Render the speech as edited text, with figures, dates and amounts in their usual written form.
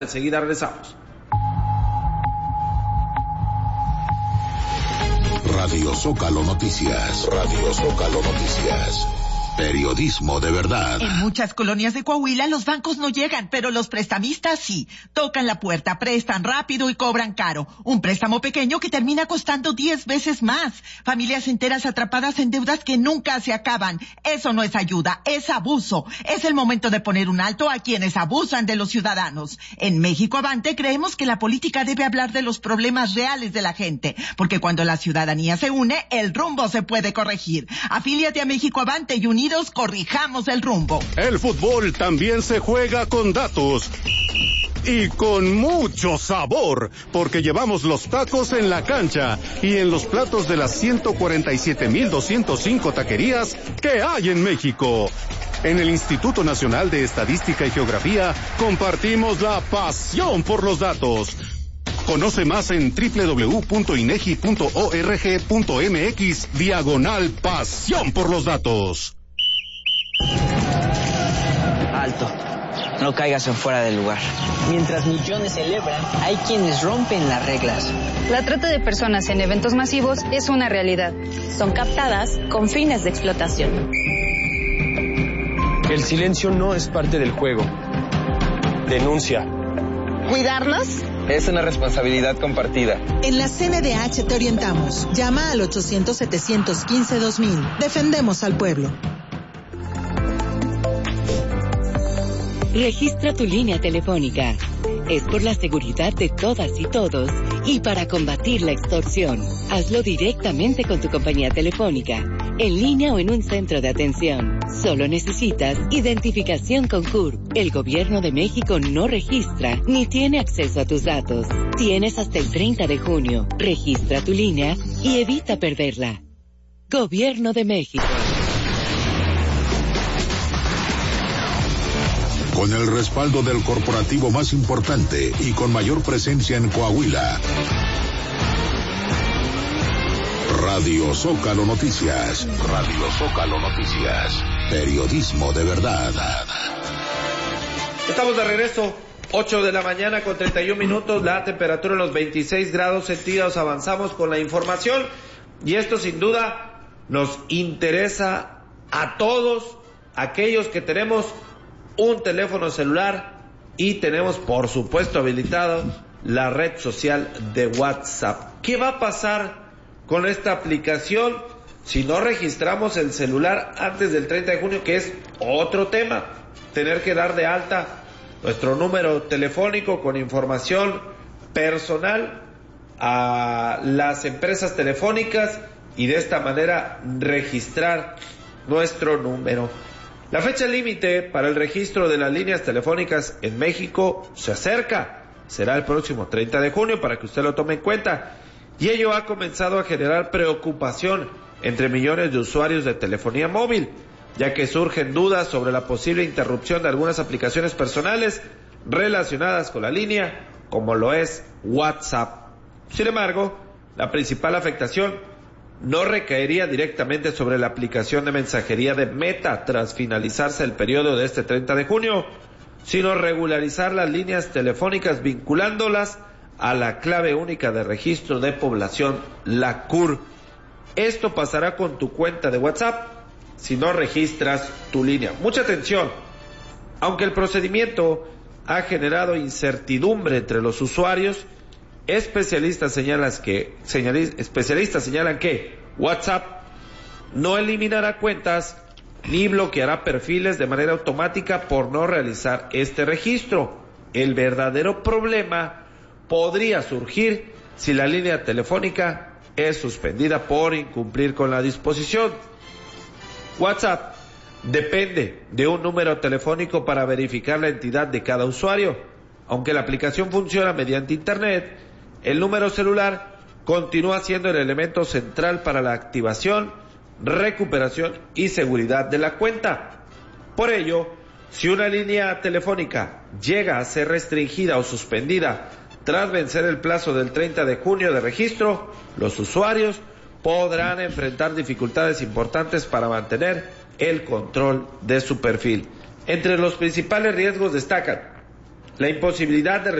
Enseguida regresamos. Radio Zócalo Noticias. Radio Zócalo Noticias. Periodismo de verdad. En muchas colonias de Coahuila los bancos no llegan, pero los prestamistas sí. Tocan la puerta, prestan rápido y cobran caro. Un préstamo pequeño que termina costando 10 veces más. Familias enteras atrapadas en deudas que nunca se acaban. Eso no es ayuda, es abuso. Es el momento de poner un alto a quienes abusan de los ciudadanos. En México Avante creemos que la política debe hablar de los problemas reales de la gente, porque cuando la ciudadanía se une, el rumbo se puede corregir. Afíliate a México Avante y unidos corrijamos el rumbo. El fútbol también se juega con datos y con mucho sabor, porque llevamos los tacos en la cancha y en los platos de las 147,205 taquerías que hay en México. En el Instituto Nacional de Estadística y Geografía compartimos la pasión por los datos. Conoce más en www.inegi.org.mx/pasión por los datos. Alto, no caigas en fuera del lugar. Mientras millones celebran, hay quienes rompen las reglas. La trata de personas en eventos masivos es una realidad. Son captadas con fines de explotación. El silencio no es parte del juego. Denuncia. ¿Cuidarnos? Es una responsabilidad compartida. En la CNDH te orientamos. Llama al 800-715-2000. Defendemos al pueblo. Registra tu línea telefónica. Es por la seguridad de todas y todos y para combatir la extorsión. Hazlo directamente con tu compañía telefónica, en línea o en un centro de atención. Solo necesitas identificación con CURP. El Gobierno de México no registra ni tiene acceso a tus datos. Tienes hasta el 30 de junio. Registra tu línea y evita perderla. Gobierno de México. Con el respaldo del corporativo más importante y con mayor presencia en Coahuila. Radio Zócalo Noticias. Radio Zócalo Noticias. Periodismo de verdad. Estamos de regreso. 8 de la mañana con 31 minutos. La temperatura en los 26 grados centígrados. Avanzamos con la información. Y esto sin duda nos interesa a todos aquellos que tenemos un teléfono celular y tenemos por supuesto habilitado la red social de WhatsApp. ¿Qué va a pasar con esta aplicación si no registramos el celular antes del 30 de junio? Que es otro tema, tener que dar de alta nuestro número telefónico con información personal a las empresas telefónicas y de esta manera registrar nuestro número. La fecha límite para el registro de las líneas telefónicas en México se acerca. Será el próximo 30 de junio para que usted lo tome en cuenta. Y ello ha comenzado a generar preocupación entre millones de usuarios de telefonía móvil, ya que surgen dudas sobre la posible interrupción de algunas aplicaciones personales relacionadas con la línea, como lo es WhatsApp. Sin embargo, la principal afectación no recaería directamente sobre la aplicación de mensajería de Meta tras finalizarse el periodo de este 30 de junio, sino regularizar las líneas telefónicas vinculándolas a la clave única de registro de población, la CUR. Esto pasará con tu cuenta de WhatsApp si no registras tu línea. Mucha atención, aunque el procedimiento ha generado incertidumbre entre los usuarios, especialistas señalan que WhatsApp no eliminará cuentas ni bloqueará perfiles de manera automática por no realizar este registro. El verdadero problema podría surgir si la línea telefónica es suspendida por incumplir con la disposición. WhatsApp depende de un número telefónico para verificar la entidad de cada usuario. Aunque la aplicación funciona mediante Internet, el número celular continúa siendo el elemento central para la activación, recuperación y seguridad de la cuenta. Por ello, si una línea telefónica llega a ser restringida o suspendida tras vencer el plazo del 30 de junio de registro, los usuarios podrán enfrentar dificultades importantes para mantener el control de su perfil. Entre los principales riesgos destacan la imposibilidad de